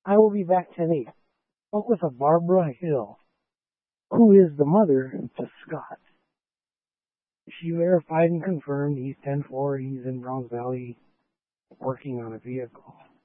I will be back 10-8. Spoke with a Barbara Hill, who is the mother to Scott. She verified and confirmed he's 10-4. He's in Browns Valley working on a vehicle.